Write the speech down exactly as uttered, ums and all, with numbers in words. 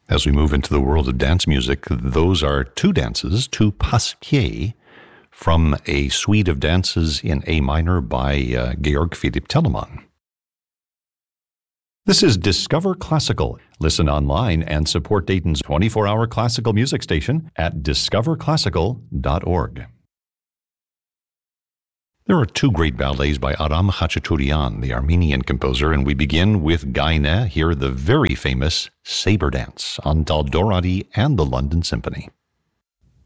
As we move into the world of dance music, those are two dances, two pasquiers, from a suite of dances in A minor by uh, Georg Philipp Telemann. This is Discover Classical. Listen online and support Dayton's twenty-four hour classical music station at discover classical dot org. There are two great ballets by Aram Khachaturian, the Armenian composer, and we begin with Gaine, here the very famous Sabre Dance on Daldoradi and the London Symphony.